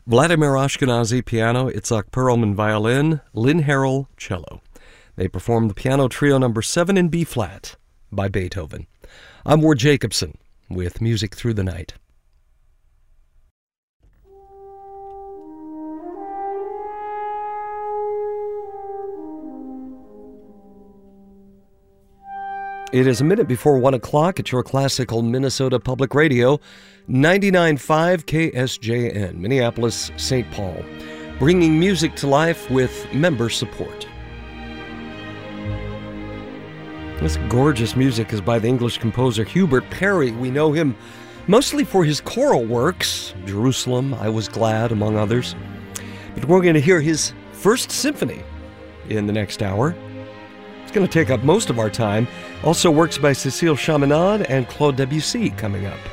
Vladimir Ashkenazy, piano, Itzhak Perlman, violin, Lynn Harrell, cello. They performed the piano trio number 7 in B-flat by Beethoven. I'm Ward Jacobson with Music Through the Night. It is a minute before 1 o'clock at your classical Minnesota Public Radio, 99.5 KSJN, Minneapolis, St. Paul, bringing music to life with member support. This gorgeous music is by the English composer Hubert Parry. We know him mostly for his choral works, Jerusalem, I Was Glad, among others. But we're going to hear his first symphony in the next hour. It's going to take up most of our time. Also works by Cécile Chaminade and Claude Debussy coming up.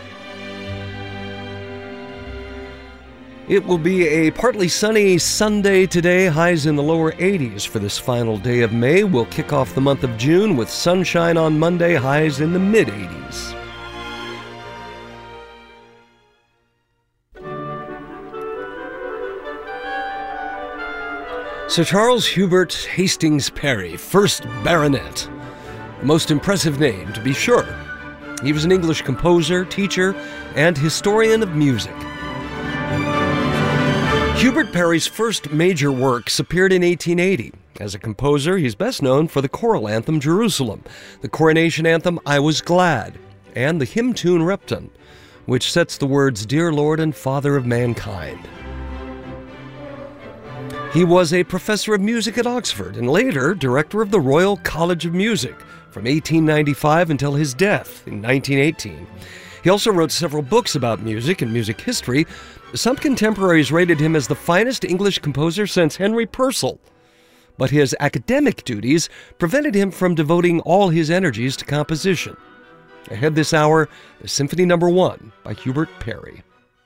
It will be a partly sunny Sunday today, highs in the lower 80s for this final day of May. We'll kick off the month of June with sunshine on Monday, highs in the mid-80s. Sir Charles Hubert Hastings Parry, 1st Baronet. The most impressive name, to be sure. He was an English composer, teacher, and historian of music. Hubert Parry's first major works appeared in 1880. As a composer, he's best known for the choral anthem Jerusalem, the coronation anthem I Was Glad, and the hymn tune Repton, which sets the words Dear Lord and Father of Mankind. He was a professor of music at Oxford and later director of the Royal College of Music from 1895 until his death in 1918. He also wrote several books about music and music history. Some contemporaries rated him as the finest English composer since Henry Purcell, but his academic duties prevented him from devoting all his energies to composition. Ahead this hour, the Symphony No. 1 by Hubert Parry.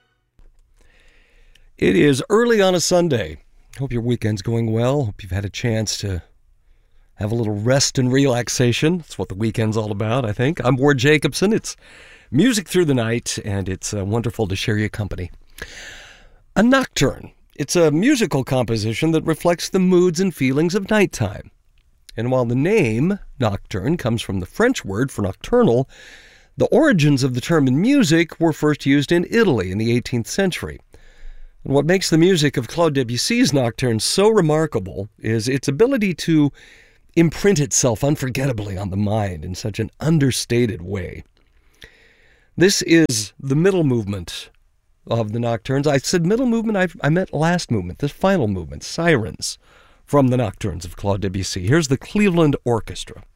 It is early on a Sunday. Hope your weekend's going well. Hope you've had a chance to have a little rest and relaxation. That's what the weekend's all about, I think. I'm Ward Jacobson. It's Music Through the Night, and it's wonderful to share your company. A nocturne. It's a musical composition that reflects the moods and feelings of nighttime. And while the name nocturne comes from the French word for nocturnal, the origins of the term in music were first used in Italy in the 18th century. And what makes the music of Claude Debussy's nocturne so remarkable is its ability to imprint itself unforgettably on the mind in such an understated way. This is the middle movement of the nocturnes. I said middle movement, I meant last movement, the final movement, Sirens, from the nocturnes of Claude Debussy. Here's the Cleveland Orchestra.